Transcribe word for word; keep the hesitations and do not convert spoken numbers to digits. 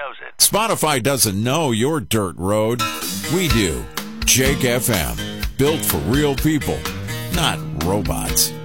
knows it. Spotify doesn't know your dirt road. We do. Jake F M. Built for real people, not robots.